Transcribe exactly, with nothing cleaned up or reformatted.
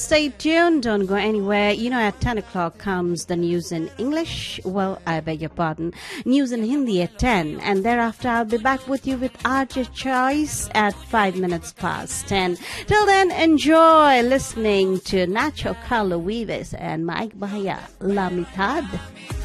stay tuned. Don't go anywhere. You know, at ten o'clock comes the news in English. Well, I beg your pardon. News in Hindi at ten. And thereafter, I'll be back with you with R J Choice at five minutes past ten. Till then, enjoy listening to Nacho Carlo Vives and Mike Bahia, La Mitad.